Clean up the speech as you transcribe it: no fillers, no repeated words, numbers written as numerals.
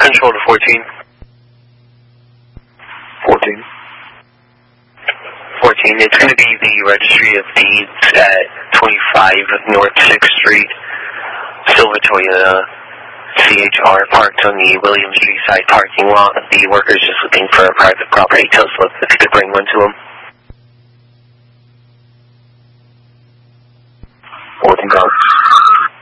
Control to 14. 14. 14. It's going to be the Registry of Deeds at 25 North 6th Street. Silver Toyota CHR parked on the William Street side parking lot. The worker's just looking for a private property tow slip if you could bring one to him. 14 cars.